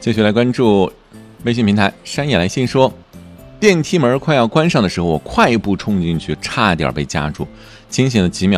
继续来关注微信平台山野来信说，电梯门快要关上的时候，我快步冲进去，差点被夹住。惊险的几秒